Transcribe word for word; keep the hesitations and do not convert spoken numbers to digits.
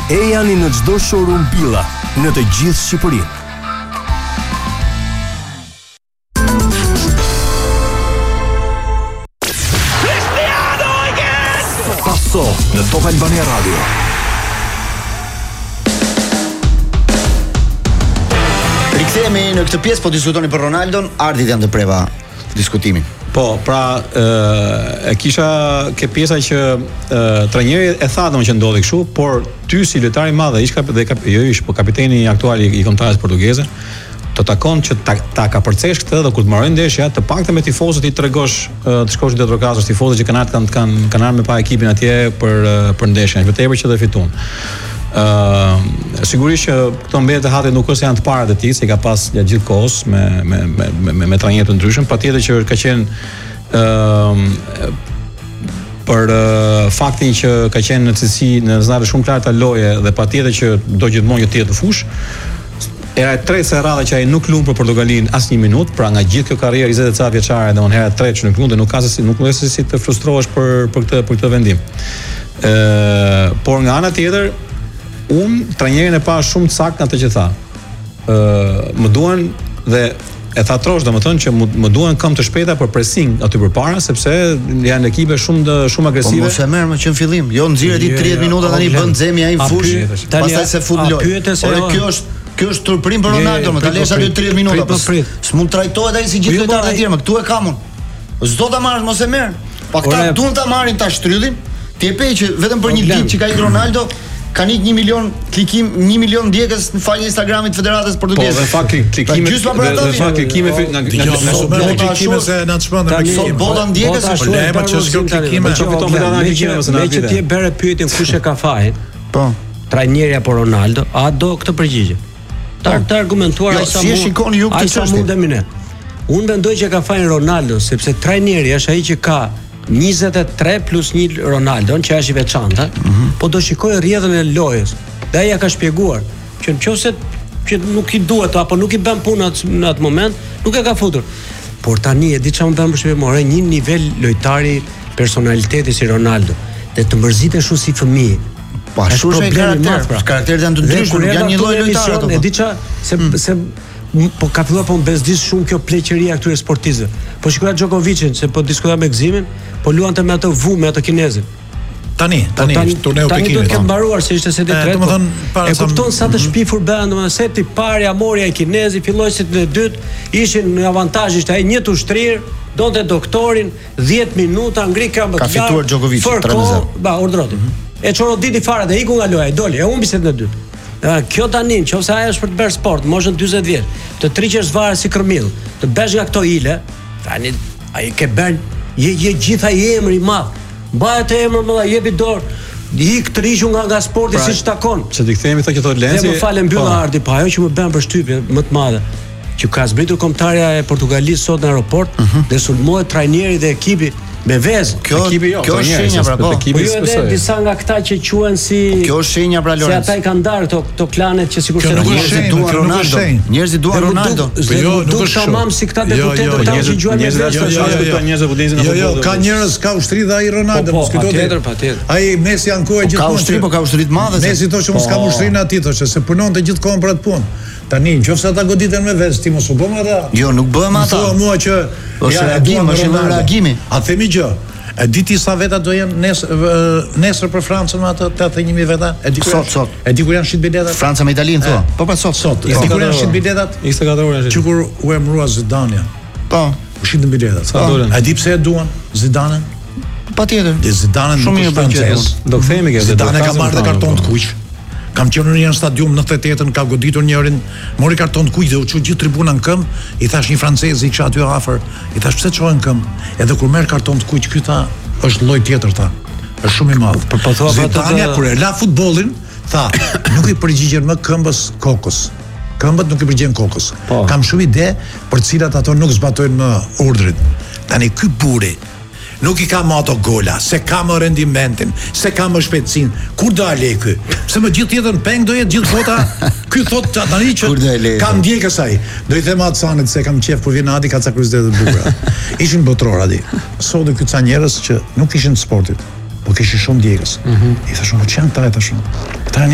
E janë në çdo showroom Billa në të gjithë Shqipërinë. Passo në Top Albania Radio. Rikthehemi në këtë pjesë, po diskutoni për Ronaldon, ardhit janë të preva diskutimin. Po, pra e, e kisha ke pjesa që trajneri e tha domun që ndodhi kështu, por ty si lojtar i madh dhe ish kap, dhe kap, jo ish, po kapiteni aktual i, i kombëtarës portugeze, të takon që ta, ta ka përcesh këtë dhe kur të marrojnë ndeshja, të paktën me tifozët i tregosh, të shkosh në Teatrokazës, tifozët që kanë kanë kanë kanë ardhur me pa ekipin atje për për ndeshjen, vetëm që të fitojnë. Ë uh, sigurisht që këto mbetjet e hatit nuk është janë të parat e tij, se ka pas gjatë gjithë kohës me me me me me trajnerë të ndryshëm, patjetër që ka qenë ë uh, për uh, faktin që ka qenë në cilësi në zënare shumë klare ta loje dhe patjetër që do gjithmonë që të jetë në fushë. Era e tretë se radha që ai nuk lumb për Portugalinë as një minutë, pra nga gjithë kjo karrierë njëzet e ca vjeçare, domthonë hera e tretë që nuk lund dhe nuk ka se nuk është si të frustrohesh për për këtë për këtë vendim. Ë uh, por nga ana tjetër unë trajnerin e pa shumë sakt atë që tha. Ë uh, më duan dhe e tha trosh domethënë që më duan këmbë të shpejta për pressing aty përpara, sepse janë ekipe shumë të, shumë agresive. Po mos e merr më që në fillim. Jo nxirret i tridhjetë minuta tani bën xemi ai në fushë, pastaj se fut lojë. Por kjo është kjo është turprim për Ronaldo, më ta lesh aty tridhjetë minuta. S'mund trajtohet ai si gjithë lojtarët e tjerë, më këtu e kam unë. S'do ta marrësh, mos e merr. Pa këta duan ta marrin, ta shtrydhin. Ti e pe që vetëm për një ditë që ka ikur Ronaldo kanë ik një milion klikim, një milion ndjekës në faqen e Instagramit të Federatës Portugeze. Po, dhe fakt klikime, dhe fakt klikime nga nga klikime se na çmendën me bota ndjekës është problema që është klikime. Që fiton me dana klikime ose na me që ti bëre pyetjen kush e ka fajin. Po. Trajneri apo Ronaldo, a do këtë përgjigje? Ta të argumentuar sa mund. Si e shikoni ju këtë çështje? Mundemi ne. Unë mendoj që ka fajin Ronaldo, sepse trajneri është ai që ka njëzet e tre plus një Ronaldo, që është i veçantë, mm -hmm. po do shikoj rrjedhën e lojës. Dhe ai ja ka shpjeguar që nëse që nuk i duhet apo nuk i bën punë në atë moment, nuk e ka futur. Por tani e di çfarë më bën për shpjegim, more një nivel lojtari personaliteti si Ronaldo, dhe të mërzitet shumë si fëmijë. Po ashtu është karakter, karakteret janë të ndryshme, nuk janë një lloj lojtari ato. E di çfarë se mm. se po ka filluar po më bezdis shumë kjo pleqëria këtyre sportistëve. Po shikoja Djokovicin, se po diskutova me Gzimin, po luante me atë vu, me atë kinezin. Tani, tani, tani turneu Pekinit. Tani do të ketë mbaruar se ishte seti i tretë. Domethënë, e kupton sa të shpifur bën, domethënë seti i parë mori ai kinezi, filloi seti i dytë, ishin në avantazh, ishte ai një ushtrir, donte doktorin, dhjetë minuta ngri këmbët. Ka fituar Djokovic tre me zero. Ba, urdhroti. E çoroditi fare dhe iku nga loja, doli, e humbi setin e dytë. Ja, kjo tani, nëse ajo është për të bërë sport, moshën dyzet vjeç, të triqesh varë si kërmill, të bësh nga këto ile, tani ai ke bën je je gjithaj emri i madh. Mbaj atë emër më dha, jepi dorë. Ik të rishu nga nga sporti siç takon. Që ti kthehemi thotë që thotë Lenci. Ne më falem mbyll Ardi, po ajo që më bën përshtypje më të madhe, që ka zbritur kombëtarja e Portugalisë sot në aeroport dhe sulmohet trajneri dhe ekipi me vezë. Kjo ekipi jo, kjo është shenja pra po. Po jo edhe disa nga këta që quhen si kjo është shenja pra Lorenzo. Se ata i kanë ndarë këto këto klanet që sigurisht njerëzit duan Ronaldo. Njerëzit duan Ronaldo. Po jo, nuk është tamam si këta deputetë ta që quhen njerëzit ashtu njerëzit budizin apo. Jo, jo, ka njerëz ka ushtri dhe ai Ronaldo, mos kujtohet. Patjetër, patjetër. Ai Messi ankohej gjithmonë. Ka ushtri, po ka ushtri të madhe. Messi thoshte unë s'kam ushtrinë aty, thoshte se punonte gjithkohon për atë punë. Tani, nëse ata goditen me vezë, ti mos u bëm ata. Jo, nuk bëhem ata. Po mua që ja reagim, është një reagimi. A themi gjë? E di ti sa veta do jenë nesër nesër për Francën me atë tetëdhjetë mijë veta? E di sot sot. E di kur janë shit biletat? Franca me Italinë thua. Po pa sot sot. E di kur janë shit biletat? njëzet e katër orë. Që kur u emërua Zidane. Po, u shitën biletat. A di pse e duan Zidanen? Patjetër. Dhe Zidanen shumë mirë francez. Do kthehemi kjo. Zidane ka marrë karton të kuq. Kam qenë në një stadium në nëntëdhjetë e tetën, ka goditur njërin, mori karton të kuq dhe u çu gjithë tribuna në këmbë, i thash një francez i kisha aty afër, i thash pse çohen këmbë? Edhe kur merr karton të kuq, ky tha, është lloj tjetër tha. Është shumë i madh. Po thua Zidane kur e la futbollin, tha, nuk i përgjigjen më këmbës kokës. Këmbët nuk i përgjigjen kokës. Kam shumë ide për cilat ato nuk zbatojnë më urdhrin. Tani ky buri nuk i ka më ato gola, se ka më rendimentin, se ka më shpejtësinë. Kur do ale ky? Pse më gjithë tjetër peng do jetë gjithë bota. Ky thot tani që kam ndjekës ai. Do i them atë sanit se kam qef kur vjen Adi ka ca kuriozitete të bukura. Ishin botror Adi. Sot ky ca njerëz që nuk ishin të sportit, po kishin shumë ndjekës. I thashun, "Po çan ta e tashun?"